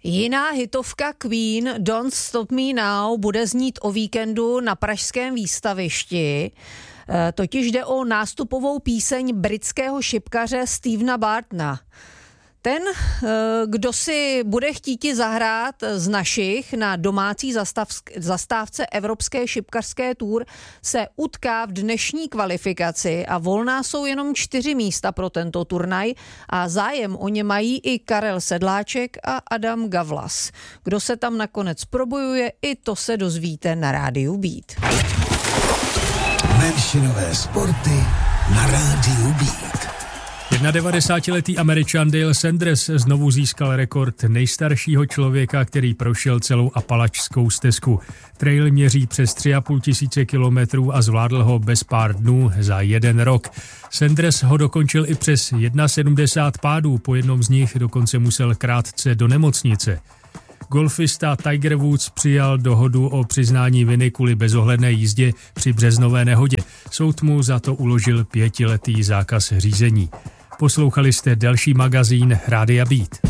Jiná hitovka Queen Don't Stop Me Now bude znít o víkendu na pražském výstavišti. Totiž jde o nástupovou píseň britského šipkaře Stevena Bartona. Ten, kdo si bude chtíti zahrát z našich na domácí zastávce Evropské šipkařské tour, se utká v dnešní kvalifikaci a volná jsou jenom 4 místa pro tento turnaj a zájem o ně mají i Karel Sedláček a Adam Gavlas. Kdo se tam nakonec probojuje, i to se dozvíte na rádiu Beat. Menšinové sporty na rádiu Beat. 91letý Američan Dale Sanders znovu získal rekord nejstaršího člověka, který prošel celou Apalačskou stezku. Trail měří přes 3,5 tisíce kilometrů a zvládl ho bez pár dnů za 1 rok. Sanders ho dokončil i přes 71 pádů, po jednom z nich dokonce musel krátce do nemocnice. Golfista Tiger Woods přijal dohodu o přiznání viny kvůli bezohledné jízdě při březnové nehodě. Soud mu za to uložil 5letý zákaz řízení. Poslouchali jste další magazín Rádia Beat.